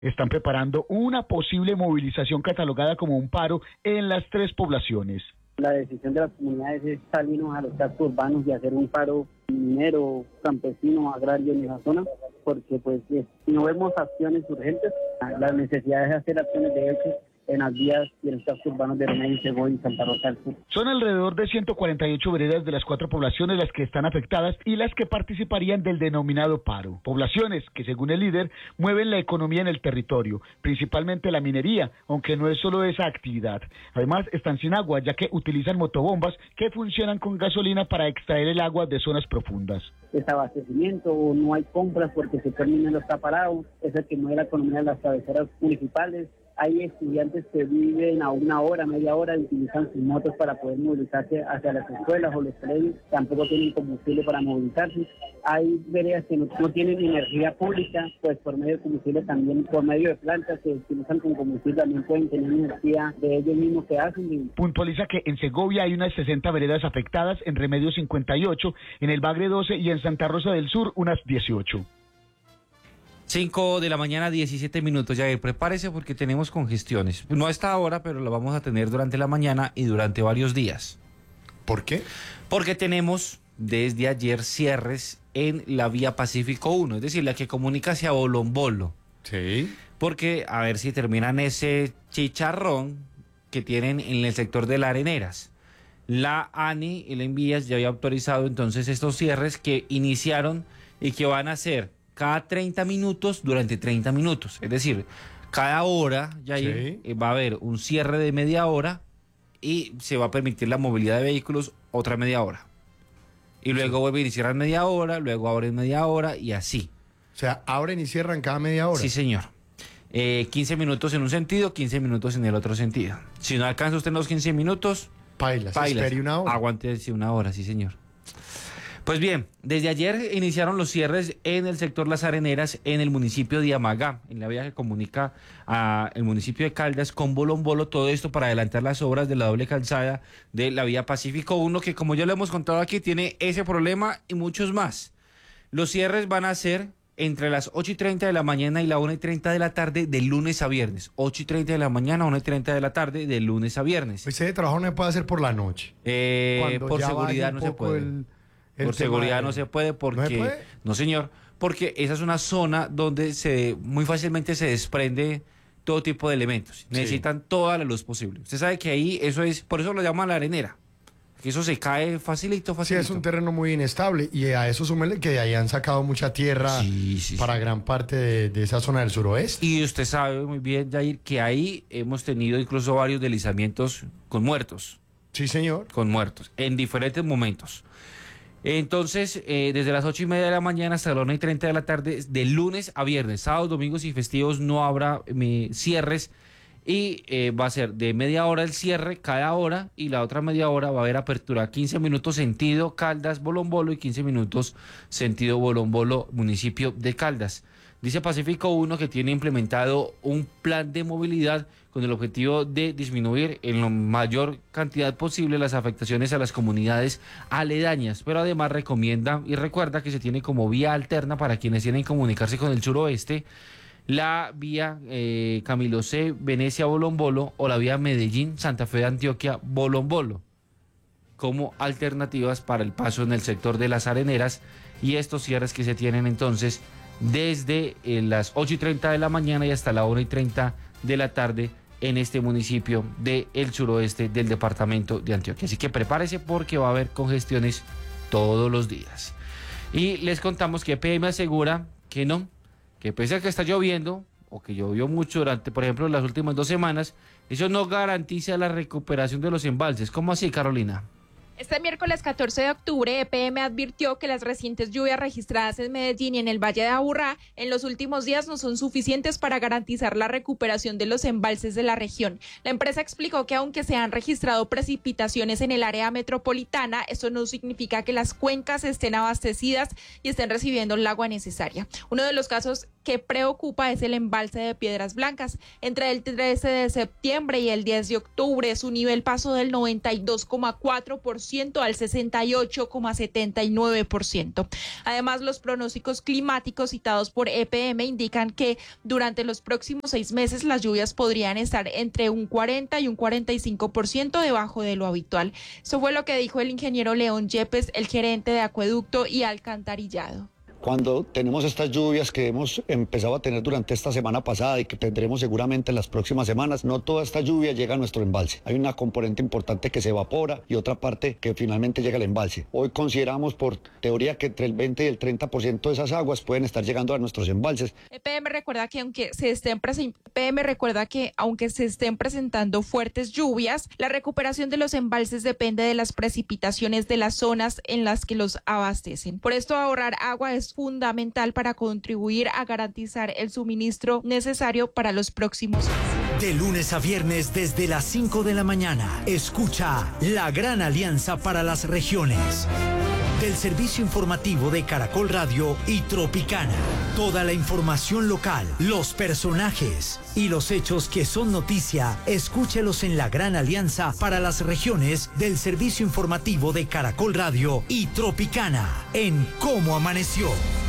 Están preparando una posible movilización catalogada como un paro en las tres poblaciones. La decisión de las comunidades es salirnos a los cascos urbanos y hacer un paro minero, campesino, agrario en esa zona, porque pues si no vemos acciones urgentes, la necesidad es hacer acciones de hecho en las vías y en los cascos urbanos de Remedio, Segovia y Santa Rosa del Sur. Son alrededor de 148 veredas de las 4 poblaciones las que están afectadas y las que participarían del denominado paro. Poblaciones que, según el líder, mueven la economía en el territorio, principalmente la minería, aunque no es solo esa actividad. Además, están sin agua, ya que utilizan motobombas que funcionan con gasolina para extraer el agua de zonas profundas. Desabastecimiento, no hay compras porque el sector minero está parado, es el que mueve la economía de las cabeceras municipales. Hay estudiantes que viven a una hora, media hora y utilizan sus motos para poder movilizarse hacia las escuelas o los colegios. Tampoco tienen combustible para movilizarse. Hay veredas que no tienen energía pública, pues por medio de combustible también, por medio de plantas que utilizan con combustible también pueden tener energía de ellos mismos que hacen. Puntualiza que en Segovia hay unas 60 veredas afectadas, en Remedio 58, en el Bagre 12 y en Santa Rosa del Sur unas 18. 5 de la mañana, 17 minutos. Ya prepárese porque tenemos congestiones. No a esta hora, pero lo vamos a tener durante la mañana y durante varios días. ¿Por qué? Porque tenemos desde ayer cierres en la vía Pacífico 1, es decir, la que comunica hacia Bolombolo. Sí. Porque a ver si terminan ese chicharrón que tienen en el sector de las Areneras. La ANI y la Envías ya había autorizado entonces estos cierres que iniciaron y que van a ser cada 30 minutos durante 30 minutos. Es decir, cada hora ya va a haber un cierre de media hora y se va a permitir la movilidad de vehículos otra media hora. Y luego vuelven y cierran media hora, luego abren media hora y así. O sea, abren y cierran cada media hora. Sí, señor. 15 minutos en un sentido, 15 minutos en el otro sentido. Si no alcanza usted los 15 minutos, Pailas. Espere una hora. Aguántese una hora, sí, señor. Pues bien, desde ayer iniciaron los cierres en el sector Las Areneras, en el municipio de Amagá, en la vía que comunica a el municipio de Caldas con Bolombolo, todo esto para adelantar las obras de la doble calzada de la vía Pacífico 1, que como ya lo hemos contado aquí, tiene ese problema y muchos más. Los cierres van a ser entre las 8:30 de la mañana y la 1:30 de la tarde, de lunes a viernes. 8:30 de la mañana, 1:30 de la tarde, de lunes a viernes. Ese trabajo no se puede hacer por la noche. Por seguridad no se puede. Por seguridad no se puede porque... ¿No se puede? No, señor, porque esa es una zona donde muy fácilmente se desprende todo tipo de elementos. Necesitan toda la luz posible. Usted sabe que ahí eso es, por eso lo llaman la arenera, que eso se cae facilito. Sí, es un terreno muy inestable y a eso súmele que de ahí han sacado mucha tierra para gran parte de esa zona del suroeste. Y usted sabe muy bien, Jair, que ahí hemos tenido incluso varios deslizamientos con muertos. Sí, señor. Con muertos, en diferentes momentos. Entonces, desde las 8:30 de la mañana hasta las 1:30 de la tarde, de lunes a viernes, sábados, domingos y festivos no habrá cierres y va a ser de media hora el cierre cada hora y la otra media hora va a haber apertura 15 minutos sentido Caldas, Bolombolo y 15 minutos sentido Bolombolo, municipio de Caldas. Dice Pacífico 1 que tiene implementado un plan de movilidad con el objetivo de disminuir en la mayor cantidad posible las afectaciones a las comunidades aledañas, pero además recomienda y recuerda que se tiene como vía alterna para quienes tienen que comunicarse con el suroeste la vía Camilo C, Venecia, Bolombolo o la vía Medellín, Santa Fe de Antioquia, Bolombolo, como alternativas para el paso en el sector de las Areneras y estos cierres que se tienen entonces desde las 8:30 de la mañana y hasta la 1:30 de la tarde en este municipio del suroeste del departamento de Antioquia. Así que prepárese porque va a haber congestiones todos los días. Y les contamos que EPM asegura que no, que pese a que está lloviendo o que llovió mucho durante, por ejemplo, las últimas 2 semanas, eso no garantiza la recuperación de los embalses. ¿Cómo así, Carolina? Este miércoles 14 de octubre, EPM advirtió que las recientes lluvias registradas en Medellín y en el Valle de Aburrá en los últimos días no son suficientes para garantizar la recuperación de los embalses de la región. La empresa explicó que aunque se han registrado precipitaciones en el área metropolitana, eso no significa que las cuencas estén abastecidas y estén recibiendo el agua necesaria. Uno de los casos que preocupa es el embalse de Piedras Blancas. Entre el 13 de septiembre y el 10 de octubre, su nivel pasó del 92,4% al 68,79%. Además, los pronósticos climáticos citados por EPM indican que durante los próximos 6 meses las lluvias podrían estar entre un 40 y un 45% debajo de lo habitual. Eso fue lo que dijo el ingeniero León Yepes, el gerente de Acueducto y Alcantarillado. Cuando tenemos estas lluvias que hemos empezado a tener durante esta semana pasada y que tendremos seguramente en las próximas semanas, no toda esta lluvia llega a nuestro embalse. Hay una componente importante que se evapora y otra parte que finalmente llega al embalse. Hoy consideramos por teoría que entre el 20 y el 30% de esas aguas pueden estar llegando a nuestros embalses. EPM recuerda que aunque se estén presentando fuertes lluvias, la recuperación de los embalses depende de las precipitaciones de las zonas en las que los abastecen. Por esto, ahorrar agua es fundamental para contribuir a garantizar el suministro necesario para los próximos meses. De lunes a viernes desde las 5 de la mañana, escucha La Gran Alianza para las Regiones. Del servicio informativo de Caracol Radio y Tropicana. Toda la información local, los personajes y los hechos que son noticia, escúchelos en La Gran Alianza para las Regiones del servicio informativo de Caracol Radio y Tropicana en Cómo Amaneció.